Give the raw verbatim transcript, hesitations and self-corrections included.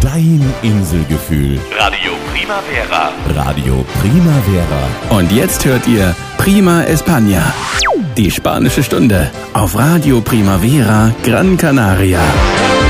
Dein Inselgefühl. Radio Primavera. Radio Primavera. Und jetzt hört ihr Prima España. Die spanische Stunde auf Radio Primavera Gran Canaria.